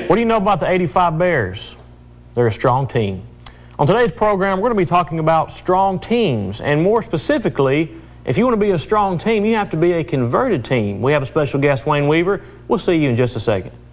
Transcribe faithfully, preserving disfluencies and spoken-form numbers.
What do you know about the eighty-five Bears? They're a strong team. On today's program, we're going to be talking about strong teams, and more specifically, if you want to be a strong team, you have to be a converted team. We have a special guest, Wayne Weaver. We'll see you in just a second.